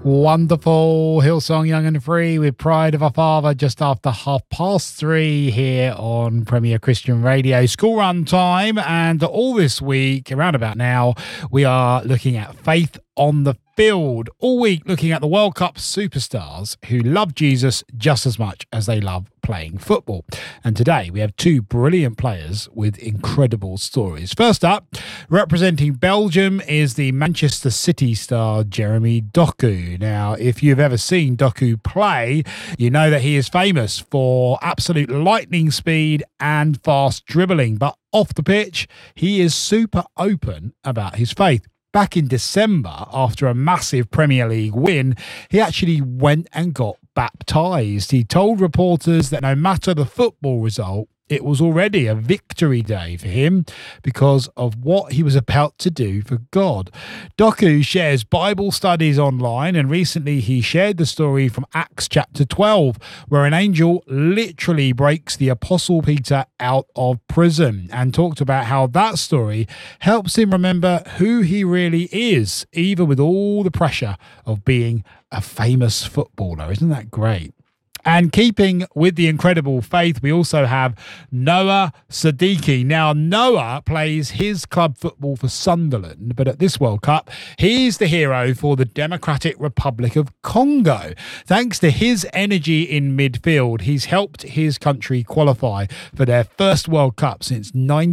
Wonderful Hillsong Young and Free with Pride of Our Father just after 3:30 here on Premier Christian Radio. School run time, and all this week, around about now, we are looking at faith on the field. All week looking at the World Cup superstars who love Jesus just as much as they love playing football. And today we have two brilliant players with incredible stories. First up, representing Belgium is the Manchester City star Jeremy Doku. Now, if you've ever seen Doku play, you know that he is famous for absolute lightning speed and fast dribbling. But off the pitch, he is super open about his faith. Back in December, after a massive Premier League win, he actually went and got baptised. He told reporters that no matter the football result, it was already a victory day for him because of what he was about to do for God. Doku shares Bible studies online, and recently he shared the story from Acts chapter 12, where an angel literally breaks the Apostle Peter out of prison, and talked about how that story helps him remember who he really is, even with all the pressure of being a famous footballer. Isn't that great? And keeping with the incredible faith, we also have Noah Sadiki. Now, Noah plays his club football for Sunderland, but at this World Cup, he's the hero for the Democratic Republic of Congo. Thanks to his energy in midfield, he's helped his country qualify for their first World Cup since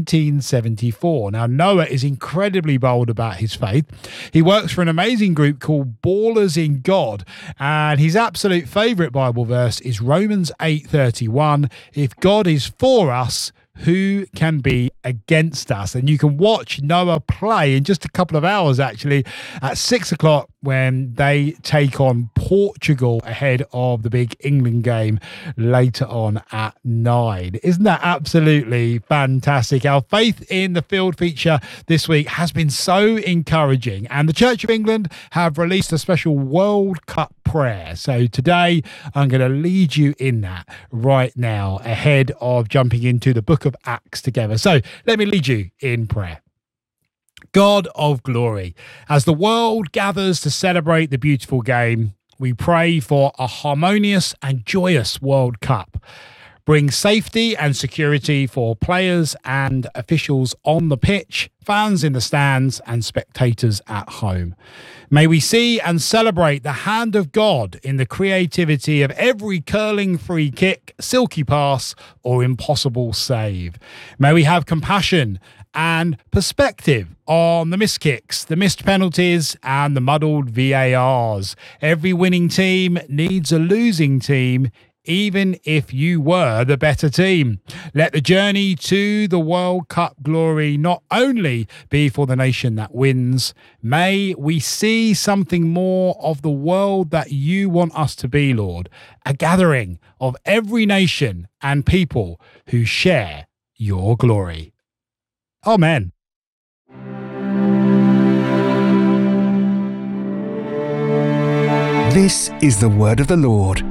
1974. Now, Noah is incredibly bold about his faith. He works for an amazing group called Ballers in God, and his absolute favourite Bible verse is Romans 8:31. If God is for us, who can be against us? And you can watch Noah play in just a couple of hours, actually, at 6 o'clock when they take on Portugal ahead of the big England game later on at 9. Isn't that absolutely fantastic? Our Faith in the Field feature this week has been so encouraging, and the Church of England have released a special World Cup prayer. So today I'm going to lead you in that right now ahead of jumping into the book of Acts together. So let me lead you in prayer. God of glory, as the world gathers to celebrate the beautiful game, we pray for a harmonious and joyous World Cup. Bring safety and security for players and officials on the pitch, fans in the stands, and spectators at home. May we see and celebrate the hand of God in the creativity of every curling free kick, silky pass, or impossible save. May we have compassion and perspective on the missed kicks, the missed penalties, and the muddled VARs. Every winning team needs a losing team, even if you were the better team. Let the journey to the World Cup glory not only be for the nation that wins. May we see something more of the world that you want us to be, Lord. A gathering of every nation and people who share your glory. Amen. This is the word of the Lord.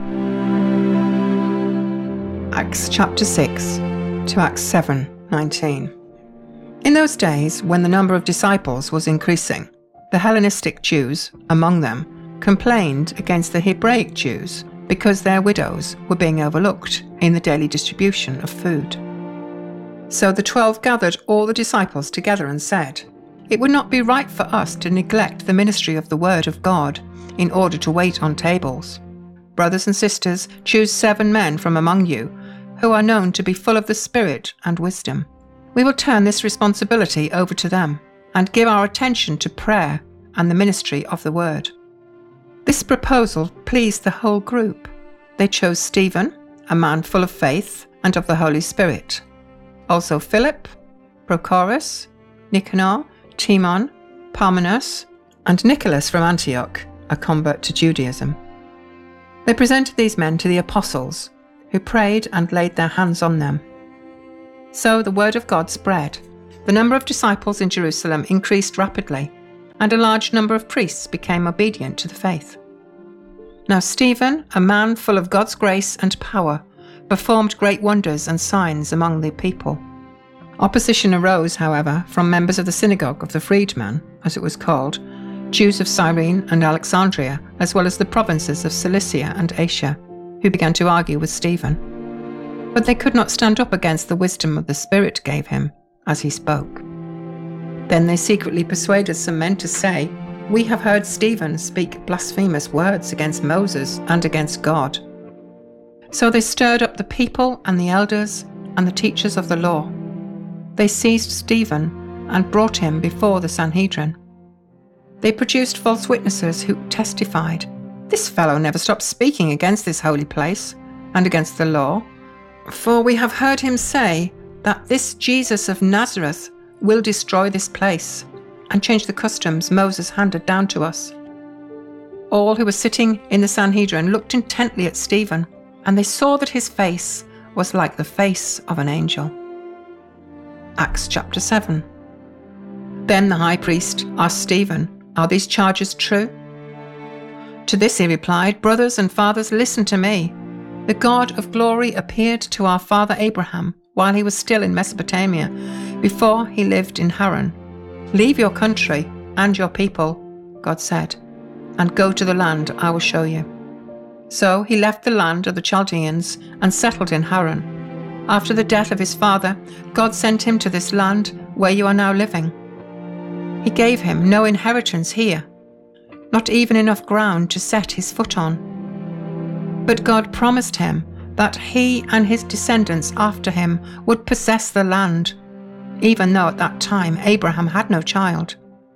Acts chapter 6 to Acts 7:19. In those days, when the number of disciples was increasing, the Hellenistic Jews among them complained against the Hebraic Jews because their widows were being overlooked in the daily distribution of food. So the 12 gathered all the disciples together and said, "It would not be right for us to neglect the ministry of the word of God in order to wait on tables. Brothers and sisters, choose 7 men from among you who are known to be full of the Spirit and wisdom. We will turn this responsibility over to them and give our attention to prayer and the ministry of the word." This proposal pleased the whole group. They chose Stephen, a man full of faith and of the Holy Spirit. Also Philip, Prochorus, Nicanor, Timon, Parmenas, and Nicholas from Antioch, a convert to Judaism. They presented these men to the apostles, who prayed and laid their hands on them. So the word of God spread. The number of disciples in Jerusalem increased rapidly, and a large number of priests became obedient to the faith. Now Stephen, a man full of God's grace and power, performed great wonders and signs among the people. Opposition arose, however, from members of the synagogue of the freedman, as it was called, Jews of Cyrene and Alexandria, as well as the provinces of Cilicia and Asia, who began to argue with Stephen. But they could not stand up against the wisdom of the Spirit gave him as he spoke. Then they secretly persuaded some men to say, "We have heard Stephen speak blasphemous words against Moses and against God." So they stirred up the people and the elders and the teachers of the law. They seized Stephen and brought him before the Sanhedrin. They produced false witnesses who testified, "This fellow never stops speaking against this holy place and against the law. For we have heard him say that this Jesus of Nazareth will destroy this place and change the customs Moses handed down to us." All who were sitting in the Sanhedrin looked intently at Stephen, and they saw that his face was like the face of an angel. Acts chapter 7. Then the high priest asked Stephen, "Are these charges true?" To this he replied, "Brothers and fathers, listen to me. The God of glory appeared to our father Abraham while he was still in Mesopotamia, before he lived in Haran. 'Leave your country and your people,' God said, 'and go to the land I will show you.' So he left the land of the Chaldeans and settled in Haran. After the death of his father, God sent him to this land where you are now living. He gave him no inheritance here, not even enough ground to set his foot on. But God promised him that he and his descendants after him would possess the land, even though at that time Abraham had no child.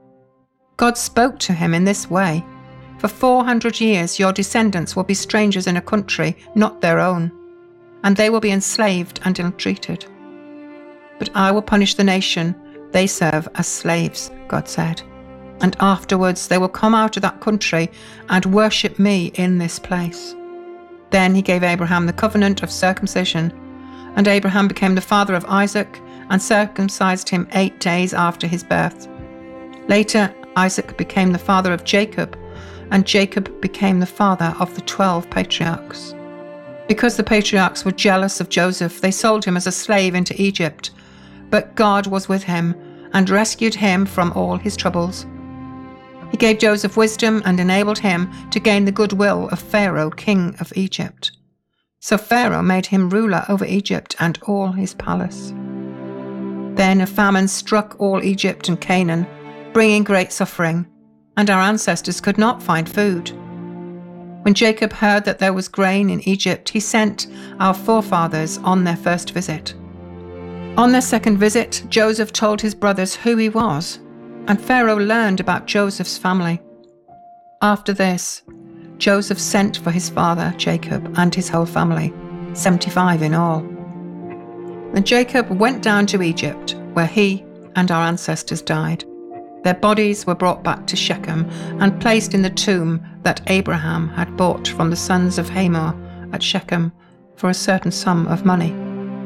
God spoke to him in this way, 'For 400 years your descendants will be strangers in a country not their own, and they will be enslaved and ill-treated. But I will punish the nation they serve as slaves,' God said, 'and afterwards they will come out of that country and worship me in this place.' Then he gave Abraham the covenant of circumcision, and Abraham became the father of Isaac and circumcised him 8 days after his birth. Later, Isaac became the father of Jacob, and Jacob became the father of the 12 patriarchs. Because the patriarchs were jealous of Joseph, they sold him as a slave into Egypt. But God was with him and rescued him from all his troubles. He gave Joseph wisdom and enabled him to gain the goodwill of Pharaoh, king of Egypt. So Pharaoh made him ruler over Egypt and all his palace. Then a famine struck all Egypt and Canaan, bringing great suffering, and our ancestors could not find food. When Jacob heard that there was grain in Egypt, he sent our forefathers on their first visit. On their second visit, Joseph told his brothers who he was, and Pharaoh learned about Joseph's family. After this, Joseph sent for his father Jacob and his whole family, 75 in all. Then Jacob went down to Egypt, where he and our ancestors died. Their bodies were brought back to Shechem and placed in the tomb that Abraham had bought from the sons of Hamor at Shechem for a certain sum of money.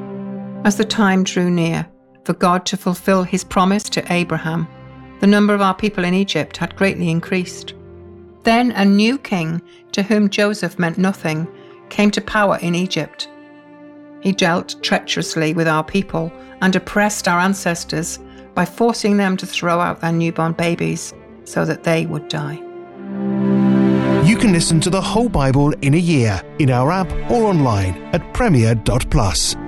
As the time drew near for God to fulfill his promise to Abraham, the number of our people in Egypt had greatly increased. Then a new king, to whom Joseph meant nothing, came to power in Egypt. He dealt treacherously with our people and oppressed our ancestors by forcing them to throw out their newborn babies so that they would die. You can listen to the whole Bible in a year in our app or online at premier.plus.